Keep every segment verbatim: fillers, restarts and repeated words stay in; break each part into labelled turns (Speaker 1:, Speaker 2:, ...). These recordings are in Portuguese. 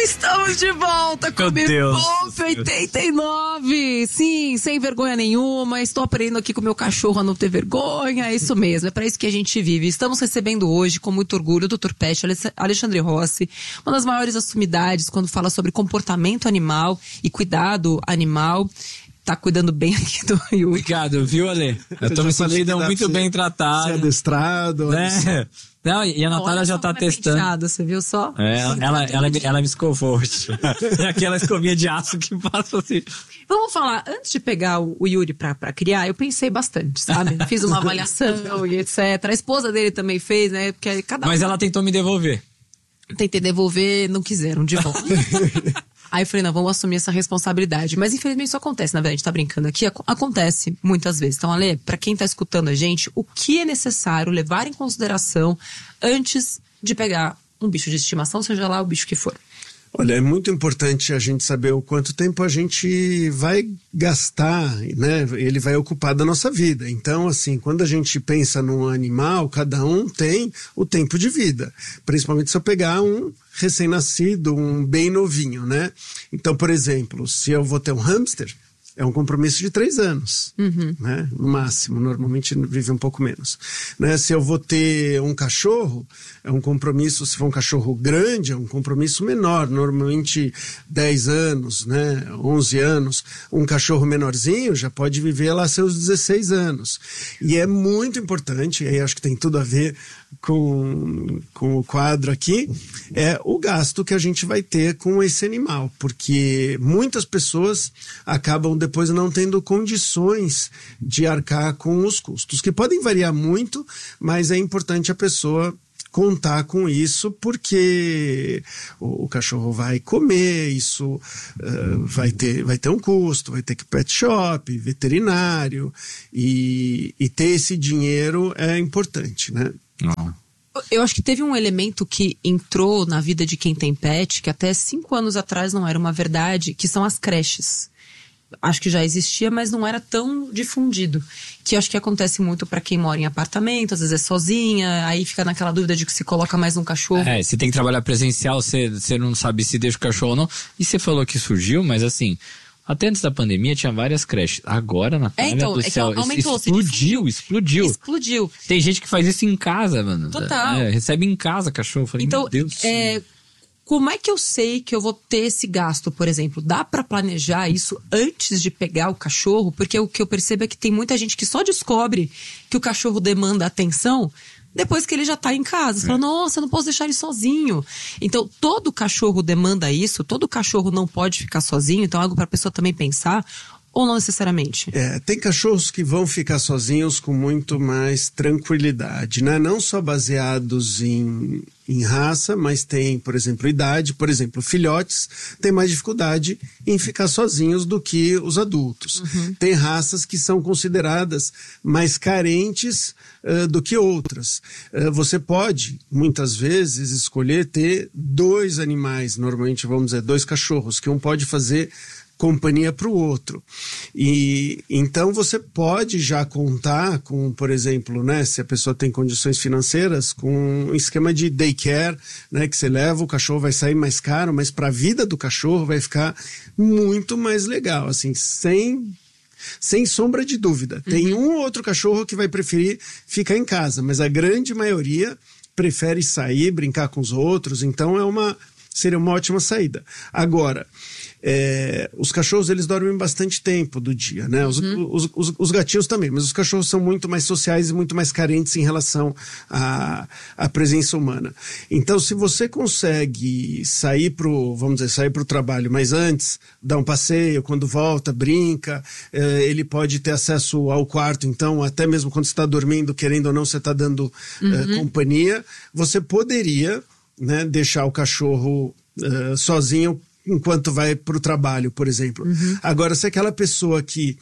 Speaker 1: Estamos de volta com o Bebop oitenta e nove. Sim, sem vergonha nenhuma. Estou aprendendo aqui com o meu cachorro a não ter vergonha. É isso mesmo, é para isso que a gente vive. Estamos recebendo hoje, com muito orgulho, o doutor Pet, Alexandre Rossi, uma das maiores sumidades quando fala sobre comportamento animal e cuidado animal. Tá cuidando bem aqui do Yuri.
Speaker 2: Obrigado, viu, Ale? Eu tô me sentindo muito bem tratado.
Speaker 3: Ser adestrado.
Speaker 2: Né? Não, e a Natália já tá testando.
Speaker 1: Penteado, você viu só?
Speaker 2: É, ela, ela, ela, me, ela me escovou hoje. É aquela escovinha de aço que passa assim.
Speaker 1: Vamos falar, antes de pegar o, o Yuri pra, pra criar, eu pensei bastante, sabe? Fiz uma avaliação e etcétera. A esposa dele também fez, né? Porque cada
Speaker 2: Mas ela tentou me devolver.
Speaker 1: Tentei devolver, não quiseram de volta. Aí eu falei, não, vamos assumir essa responsabilidade. Mas infelizmente isso acontece, na verdade, a gente tá brincando aqui, ac- acontece muitas vezes. Então, Ale, pra quem tá escutando a gente, o que é necessário levar em consideração antes de pegar um bicho de estimação, seja lá o bicho que for?
Speaker 3: Olha, é muito importante a gente saber o quanto tempo a gente vai gastar, né? Ele vai ocupar da nossa vida. Então, assim, quando a gente pensa num animal, cada um tem o tempo de vida. Principalmente se eu pegar um recém-nascido, um bem novinho, né? Então, por exemplo, se eu vou ter um hamster, é um compromisso de três anos, uhum. né? No máximo, normalmente vive um pouco menos. Né? Se eu vou ter um cachorro, é um compromisso, se for um cachorro grande, é um compromisso menor, normalmente dez anos, né? onze anos. Um cachorro menorzinho já pode viver lá seus dezesseis anos. E é muito importante, e aí acho que tem tudo a ver com, com o quadro aqui, é o gasto que a gente vai ter com esse animal, porque muitas pessoas acabam depois não tendo condições de arcar com os custos, que podem variar muito, mas é importante a pessoa contar com isso, porque o, o cachorro vai comer, isso uh, vai ter, vai ter um custo, vai ter que ir pet shop, veterinário, e, e ter esse dinheiro é importante, né?
Speaker 2: Não.
Speaker 1: Eu acho que teve um elemento que entrou na vida de quem tem pet, que até cinco anos atrás não era uma verdade, que são as creches. Acho que já existia, mas não era tão difundido. Que acho que acontece muito para quem mora em apartamento, às vezes é sozinha, aí fica naquela dúvida de que se coloca mais um cachorro.
Speaker 2: É, você tem que trabalhar presencial, você, você não sabe se deixa o cachorro ou não. E você falou que surgiu, mas assim, até antes da pandemia tinha várias creches. Agora, Natália,
Speaker 1: é, então,
Speaker 2: do
Speaker 1: é
Speaker 2: céu,
Speaker 1: aumentou,
Speaker 2: explodiu, explodiu.
Speaker 1: Explodiu.
Speaker 2: Tem gente que faz isso em casa, mano.
Speaker 1: Total.
Speaker 2: É, recebe em casa cachorro. Eu falei,
Speaker 1: então,
Speaker 2: meu Deus.
Speaker 1: É, como é que eu sei que eu vou ter esse gasto, por exemplo? Dá pra planejar isso antes de pegar o cachorro? Porque o que eu percebo é que tem muita gente que só descobre que o cachorro demanda atenção depois que ele já tá em casa. Você é. fala, nossa, eu não posso deixar ele sozinho. Então, todo cachorro demanda isso, todo cachorro não pode ficar sozinho, então é algo pra pessoa também pensar, ou não necessariamente?
Speaker 3: É, tem cachorros que vão ficar sozinhos com muito mais tranquilidade, né? Não só baseados em, em raça, mas tem, por exemplo, idade. Por exemplo, filhotes têm mais dificuldade em ficar sozinhos do que os adultos. Uhum. Tem raças que são consideradas mais carentes uh, do que outras. Uh, você pode, muitas vezes, escolher ter dois animais, normalmente vamos dizer, dois cachorros, que um pode fazer companhia para o outro. E então você pode já contar com, por exemplo, né, se a pessoa tem condições financeiras, com um esquema de daycare, né, que você leva, o cachorro vai sair mais caro, mas para a vida do cachorro vai ficar muito mais legal, assim, sem sem sombra de dúvida. Uhum. Tem um ou outro cachorro que vai preferir ficar em casa, mas a grande maioria prefere sair, brincar com os outros, então é uma seria uma ótima saída. Agora, É, os cachorros, eles dormem bastante tempo do dia, né? Os, uhum. os, os, os gatinhos também, mas os cachorros são muito mais sociais e muito mais carentes em relação à, à presença humana. Então, se você consegue sair pro, vamos dizer, sair pro trabalho, mas antes, dar um passeio, quando volta, brinca, é, ele pode ter acesso ao quarto, então, até mesmo quando você está dormindo, querendo ou não, você está dando uhum. é, companhia, você poderia, né, deixar o cachorro é, sozinho enquanto vai para o trabalho, por exemplo. Uhum. Agora, se aquela pessoa que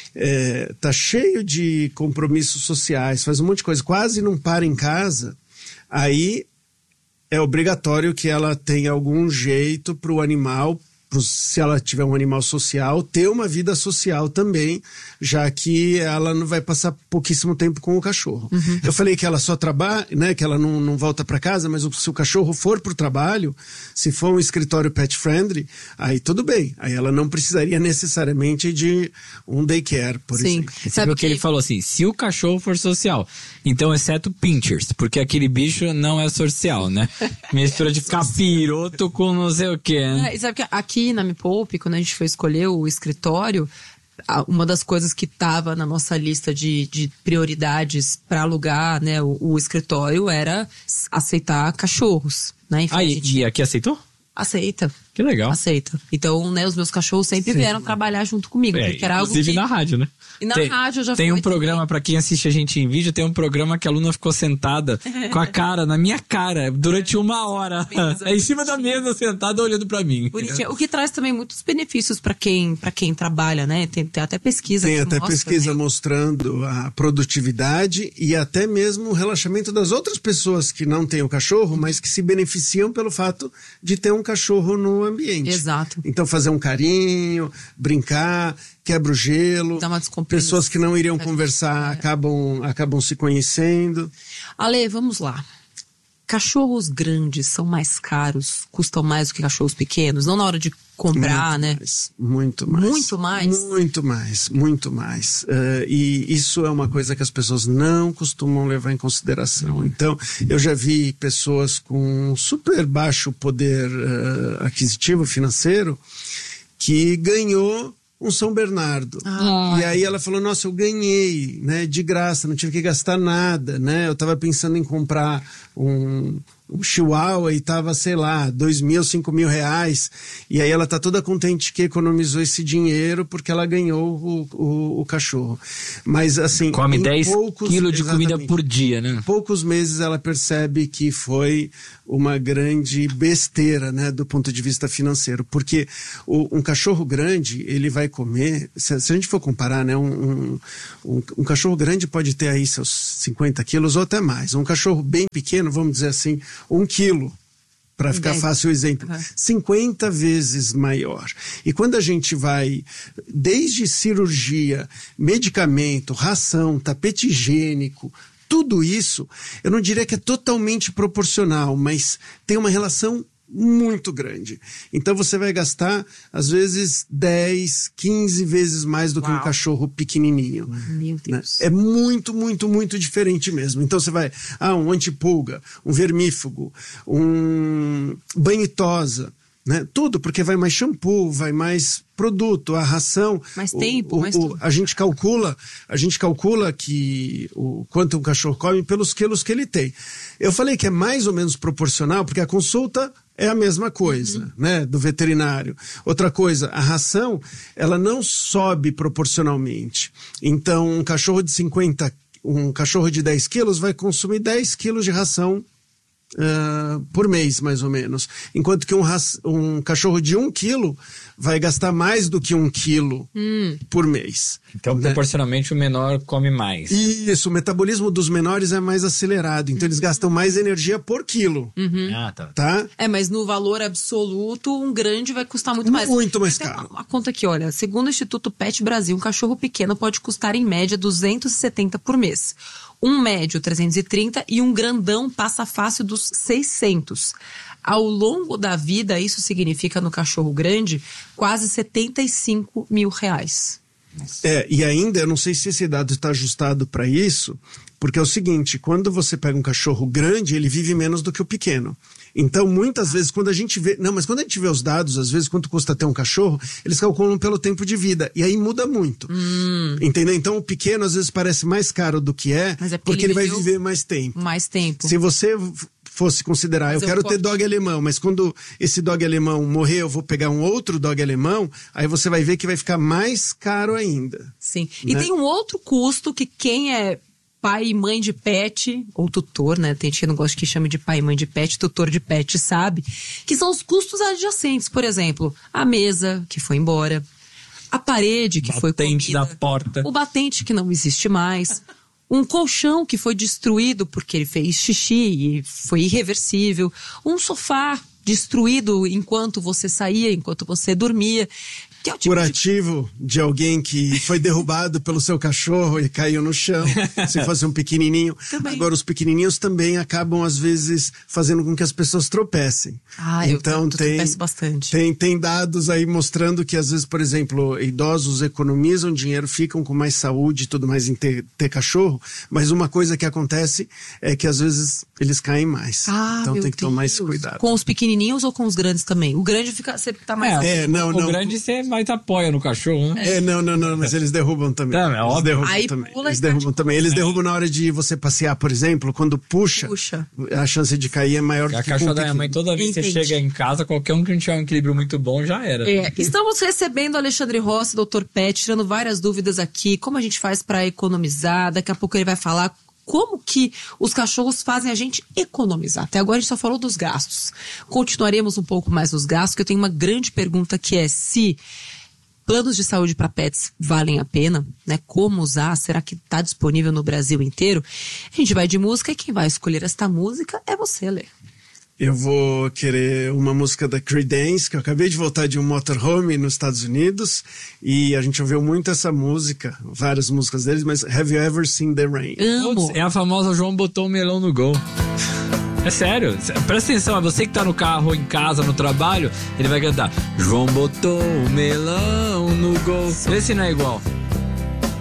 Speaker 3: é, tá cheio de compromissos sociais, faz um monte de coisa, quase não para em casa, aí é obrigatório que ela tenha algum jeito para o animal se ela tiver um animal social, ter uma vida social também, já que ela não vai passar pouquíssimo tempo com o cachorro. Uhum. Eu falei que ela só trabalha, né, que ela não, não volta para casa, mas se o cachorro for pro trabalho, se for um escritório pet friendly, aí tudo bem. Aí ela não precisaria necessariamente de um daycare, por
Speaker 1: Sim.
Speaker 3: exemplo.
Speaker 2: Você viu que ele falou assim, se o cachorro for social, então exceto pinchers, porque aquele bicho não é social, né? Mistura de capiroto com não sei o quê, né?
Speaker 1: É, e sabe que aqui na Me Poupe, quando a gente foi escolher o escritório, uma das coisas que estava na nossa lista de, de prioridades para alugar, né, o, o escritório era aceitar cachorros, né? Enfim,
Speaker 2: Ah,
Speaker 1: a
Speaker 2: e,
Speaker 1: gente
Speaker 2: e aqui aceitou?
Speaker 1: aceita.
Speaker 2: Que legal.
Speaker 1: Aceita. Então, né, os meus cachorros sempre
Speaker 3: Sim.
Speaker 1: vieram trabalhar junto comigo,
Speaker 2: É,
Speaker 1: porque era algo
Speaker 2: inclusive
Speaker 1: que...
Speaker 2: na rádio, né?
Speaker 1: E na
Speaker 2: tem,
Speaker 1: rádio eu já
Speaker 2: Tem
Speaker 1: fui
Speaker 2: um programa,
Speaker 1: também.
Speaker 2: pra quem assiste a gente em vídeo, tem um programa que a Luna ficou sentada com a cara, na minha cara, durante uma hora. É em cima da mesa, sentada, olhando pra mim.
Speaker 1: Bonitinho. O que traz também muitos benefícios para quem, para quem trabalha, né? Tem, tem até pesquisa
Speaker 3: Tem
Speaker 1: que
Speaker 3: até
Speaker 1: mostra,
Speaker 3: pesquisa
Speaker 1: né?
Speaker 3: mostrando a produtividade e até mesmo o relaxamento das outras pessoas que não têm o cachorro, mas que se beneficiam pelo fato de ter um cachorro no ambiente.
Speaker 1: Exato.
Speaker 3: Então fazer um carinho, brincar, quebra o gelo.
Speaker 1: Dá uma descompressão.
Speaker 3: Pessoas que não iriam
Speaker 1: É.
Speaker 3: conversar acabam, acabam se conhecendo.
Speaker 1: Ale, vamos lá. Cachorros grandes são mais caros, custam mais do que cachorros pequenos? Não na hora de comprar,
Speaker 3: muito
Speaker 1: né?
Speaker 3: Mais, muito mais.
Speaker 1: Muito mais?
Speaker 3: Muito mais, muito mais. Uh, e isso é uma coisa que as pessoas não costumam levar em consideração. Então, eu já vi pessoas com super baixo poder uh, aquisitivo financeiro que ganhou um São Bernardo.
Speaker 1: Ah.
Speaker 3: E aí ela falou, nossa, eu ganhei, né, de graça, não tive que gastar nada, né? Eu tava pensando em comprar um, um chihuahua e tava, sei lá, dois mil, cinco mil reais. E aí ela tá toda contente que economizou esse dinheiro porque ela ganhou o, o, o cachorro. Mas assim...
Speaker 2: Come
Speaker 3: em
Speaker 2: dez
Speaker 3: poucos-
Speaker 2: quilos de comida
Speaker 3: exatamente.
Speaker 2: por dia, né?
Speaker 3: Em poucos meses ela percebe que foi uma grande besteira, né, do ponto de vista financeiro, porque o, um cachorro grande, ele vai comer, se, se a gente for comparar, né, um, um, um, um cachorro grande pode ter aí seus cinquenta quilos ou até mais, um cachorro bem pequeno, vamos dizer assim, um quilo, para ficar
Speaker 1: Dez.
Speaker 3: fácil o exemplo,
Speaker 1: Uhum.
Speaker 3: cinquenta vezes maior. E quando a gente vai, desde cirurgia, medicamento, ração, tapete higiênico, tudo isso, eu não diria que é totalmente proporcional, mas tem uma relação muito grande. Então você vai gastar, às vezes, dez, quinze vezes mais do que um
Speaker 1: Uau.
Speaker 3: cachorro pequenininho.
Speaker 1: Meu
Speaker 3: Né?
Speaker 1: Deus.
Speaker 3: É muito, muito, muito diferente mesmo. Então você vai, ah, um antipulga, um vermífugo, um banho-tosa, né? Tudo, porque vai mais shampoo, vai mais produto, a ração.
Speaker 1: Mais
Speaker 3: o-
Speaker 1: tempo,
Speaker 3: o,
Speaker 1: mais
Speaker 3: o-
Speaker 1: tudo.
Speaker 3: A gente calcula, a gente calcula que o quanto um cachorro come pelos quilos que ele tem. Eu falei que é mais ou menos proporcional, porque a consulta é a mesma coisa,
Speaker 1: Uhum.
Speaker 3: né, do veterinário. Outra coisa, a ração, ela não sobe proporcionalmente. Então, um cachorro de cinquenta, um cachorro de dez quilos vai consumir dez quilos de ração Uh, por mês, mais ou menos. Enquanto que um, raç- um cachorro de um quilo vai gastar mais do que um quilo
Speaker 1: Hum.
Speaker 3: por mês.
Speaker 2: Então,
Speaker 3: né?
Speaker 2: proporcionalmente, o menor come mais.
Speaker 3: Isso, o metabolismo dos menores é mais acelerado, então eles gastam mais energia por quilo,
Speaker 2: Ah, tá.
Speaker 3: tá?
Speaker 1: É, mas no valor absoluto, um grande vai custar muito mais.
Speaker 3: Muito mais
Speaker 1: Tem
Speaker 3: caro.
Speaker 1: Uma, uma conta aqui, olha. Segundo o Instituto Pet Brasil, um cachorro pequeno pode custar, em média, duzentos e setenta por mês. Um médio, trezentos e trinta, e um grandão passa fácil dos seiscentos. Ao longo da vida, isso significa, no cachorro grande, quase setenta e cinco mil reais.
Speaker 3: É, e ainda, eu não sei se esse dado está ajustado para isso, porque é o seguinte, quando você pega um cachorro grande, ele vive menos do que o pequeno. Então, muitas vezes, quando a gente vê... Não, mas quando a gente vê os dados, às vezes, quanto custa ter um cachorro, eles calculam pelo tempo de vida. E aí muda muito.
Speaker 1: Hum.
Speaker 3: Entendeu? Então, o pequeno, às vezes, parece mais caro do que é,
Speaker 1: Mas é porque
Speaker 3: porque
Speaker 1: ele
Speaker 3: ele vai
Speaker 1: viveu
Speaker 3: viver mais tempo.
Speaker 1: Mais tempo.
Speaker 3: Se você fosse considerar, eu
Speaker 1: Fazer um
Speaker 3: quero ter
Speaker 1: corte.
Speaker 3: dog alemão, mas quando esse dog alemão morrer, eu vou pegar um outro dog alemão, aí você vai ver que vai ficar mais caro ainda.
Speaker 1: Sim. E
Speaker 3: Né?
Speaker 1: tem um outro custo que quem é pai e mãe de pet, ou tutor, né? Tem gente que não gosta que chame de pai e mãe de pet, tutor de pet, sabe? Que são os custos adjacentes. Por exemplo, a mesa que foi embora, a parede que foi
Speaker 2: Batente
Speaker 1: comida,
Speaker 2: da porta.
Speaker 1: o batente que não existe mais, Um colchão que foi destruído porque ele fez xixi e foi irreversível. Um sofá destruído enquanto você saía, enquanto você dormia. Que é o tipo
Speaker 3: curativo de... de alguém que foi derrubado pelo seu cachorro e caiu no chão, se fosse um pequenininho. Também. Agora, os pequenininhos também acabam, às vezes, fazendo com que as pessoas tropecem.
Speaker 1: Ah,
Speaker 3: então,
Speaker 1: eu, eu
Speaker 3: tem,
Speaker 1: tropeço bastante.
Speaker 3: Tem, tem dados aí mostrando que, às vezes, por exemplo, idosos economizam dinheiro, ficam com mais saúde e tudo mais em ter, ter cachorro, mas uma coisa que acontece é que, às vezes, eles caem mais.
Speaker 1: Ah,
Speaker 3: então, tem que
Speaker 1: Deus.
Speaker 3: tomar esse cuidado.
Speaker 1: Com os pequenininhos ou com os grandes também? O grande fica, você tá mais...
Speaker 3: É, é não,
Speaker 2: o
Speaker 3: não.
Speaker 2: grande você mais apoia no cachorro, né?
Speaker 3: É, não, não, não, mas eles derrubam também.
Speaker 2: Não, é
Speaker 3: eles
Speaker 2: óbvio.
Speaker 3: derrubam
Speaker 1: Aí
Speaker 3: também.
Speaker 1: pula
Speaker 3: Eles
Speaker 1: e
Speaker 3: derrubam
Speaker 1: bate
Speaker 3: também. Eles derrubam na hora de você passear, por exemplo, quando puxa,
Speaker 1: Puxa.
Speaker 3: a chance de cair é maior
Speaker 2: A
Speaker 3: do que
Speaker 2: cachorra
Speaker 3: com
Speaker 2: da minha mãe, toda vez que você
Speaker 1: Entendi.
Speaker 2: chega em casa, qualquer um que não tiver um equilíbrio muito bom já era.
Speaker 1: É, estamos recebendo o Alexandre Rossi, doutor Pet, tirando várias dúvidas aqui. Como a gente faz para economizar? Daqui a pouco ele vai falar como que os cachorros fazem a gente economizar. Até agora a gente só falou dos gastos. Continuaremos um pouco mais nos gastos, que eu tenho uma grande pergunta que é se planos de saúde para pets valem a pena, né? Como usar? Será que está disponível no Brasil inteiro? A gente vai de música e quem vai escolher esta música é você, Lê.
Speaker 3: Eu vou querer uma música da Creedence, que eu acabei de voltar de um motorhome nos Estados Unidos, e a gente ouviu muito essa música, várias músicas deles, mas Have You Ever Seen the Rain?
Speaker 1: Amo.
Speaker 2: Putz, é a famosa João botou o melão no gol. É sério, presta atenção, é você que tá no carro, em casa, no trabalho, ele vai cantar João botou o melão no gol. Vê se não é igual.